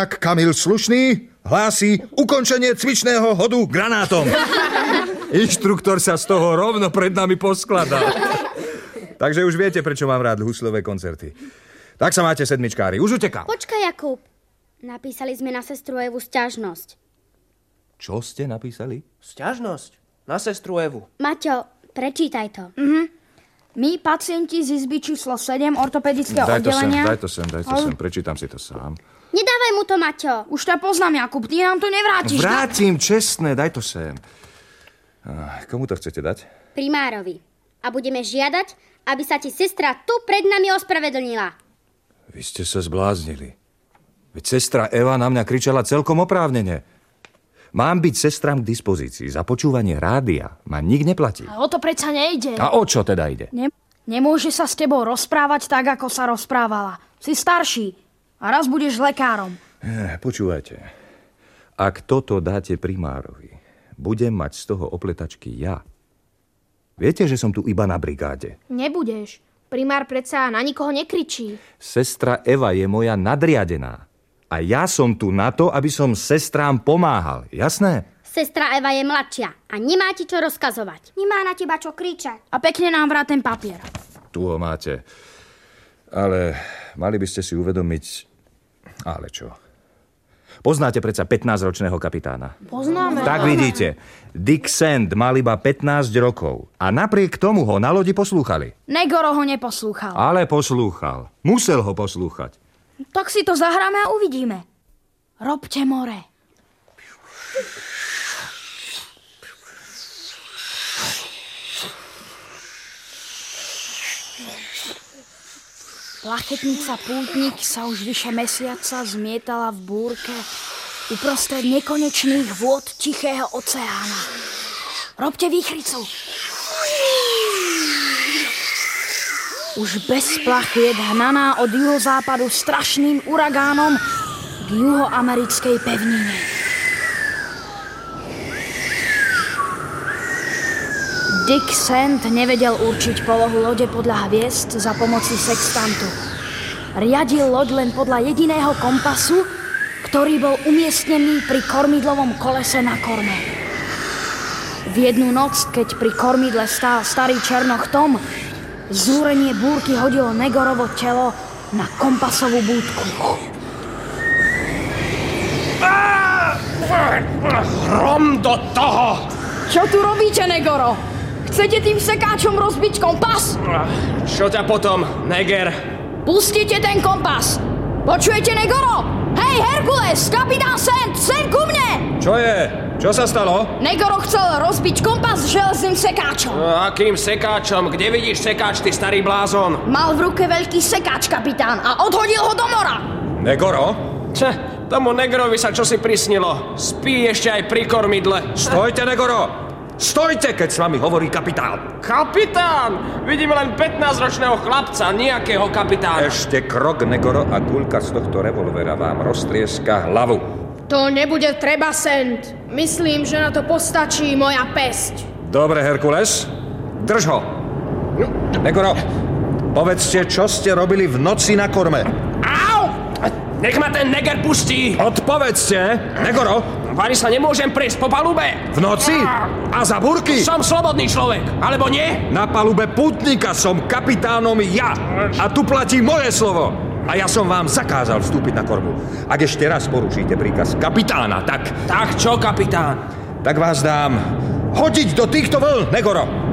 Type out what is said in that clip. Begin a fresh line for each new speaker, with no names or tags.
Tak Kamil Slušný hlási ukončenie cvičného hodu granátom.
Inštruktor sa z toho rovno pred nami poskladá. Takže už viete, prečo mám rád huslové koncerty. Tak sa máte, sedmičkári, už utekám.
Počkaj, Jakub. Napísali sme na sestru Evu sťažnosť.
Čo ste napísali?
Sťažnosť? Na sestru Evu.
Maťo, prečítaj to.
My, pacienti z izby číslo 7 ortopedického oddelenia...
Daj to sem, prečítam si to sám.
Nedávaj mu to, Maťo.
Už ťa poznám, Jakub, ty nám to nevrátiš.
Vrátim, čestné, daj to sem. Komu to chcete dať?
Primárovi. A budeme žiadať, aby sa ti sestra tu pred nami ospravedlnila.
Vy ste sa zbláznili. Veď sestra Eva na mňa kričala celkom oprávnene. Mám byť sestram k dispozícii. Za počúvanie rádia ma nik neplatí.
A o to predsa nejde.
A o čo teda ide?
Nemôže sa s tebou rozprávať tak, ako sa rozprávala. Si starší a raz budeš lekárom.
Počúvajte. Ak toto dáte primárovi, budem mať z toho opletačky ja. Viete, že som tu iba na brigáde.
Nebudeš. Primár predsa na nikoho nekričí.
Sestra Eva je moja nadriadená. A ja som tu na to, aby som sestrám pomáhal. Jasné?
Sestra Eva je mladšia a nemá ti čo rozkazovať.
Nemá na teba čo kričať.
A pekne nám vrát ten papier.
Tu ho máte. Ale mali by ste si uvedomiť... Ale čo? Poznáte predsa 15-ročného kapitána?
Poznáme.
Tak vidíte. Dick Sand mal iba 15 rokov. A napriek tomu ho na lodi poslúchali.
Negoro ho neposlúchal.
Ale poslúchal. Musel ho poslúchať.
Tak si to zahráme a uvidíme. Robte more. Plachetnica Pútnik sa už vyše mesiaca zmietala v búrke uprostred nekonečných vôd Tichého oceána. Robte výchricu. Už bez plachiet hnaná od juhozápadu strašným uragánom k juhoamerickej pevnine. Dick Sand nevedel určiť polohu lode podľa hviezd za pomoci sextantu. Riadil loď len podľa jediného kompasu, ktorý bol umiestnený pri kormidlovom kolese na korme. V jednu noc, keď pri kormidle stál starý černoch Tom, zúrenie búrky hodilo Negorovo telo na kompasovú búdku.
Hrom do toho!
Čo tu robíte, Negoro? Chcete tým sekáčom rozbiť kompas?
Čo ťa potom, Neger?
Pustite ten kompas! Počujete, Negoro? Hej, Herkules, kapitán Sand, sem ku mne!
Čo je? Čo sa stalo?
Negoro chcel rozbiť kompas železným sekáčom.
Akým sekáčom? Kde vidíš sekáč, ty starý blázon?
Mal v ruke veľký sekáč, kapitán, a odhodil ho do mora.
Negoro?
Tomu Negerovi sa čosi prisnilo. Spí ešte aj pri kormidle.
Stojte, Negoro! Stojte, keď s vami hovorí kapitán.
Kapitán! Vidíme len 15-ročného chlapca, nejakého kapitána.
Ešte krok, Negoro, a guľka z tohto revolvera vám roztrieska hlavu.
To nebude treba, Sand. Myslím, že na to postačí moja pesť.
Dobre, Herkules. Drž ho. Negoro, povedzte, čo ste robili v noci na korme.
Au! Nech ma ten Neger pustí.
Odpovedzte, Negoro.
Vari sa nemôžem prejsť po palube.
V noci? A za búrky?
Som slobodný človek, alebo nie?
Na palube Pútnika som kapitánom ja. A tu platí moje slovo. A ja som vám zakázal vstúpiť na kormu. Ak ešte raz porušíte príkaz kapitána, tak...
Tak čo, kapitán?
Tak vás dám hodiť do týchto vln, Negoro.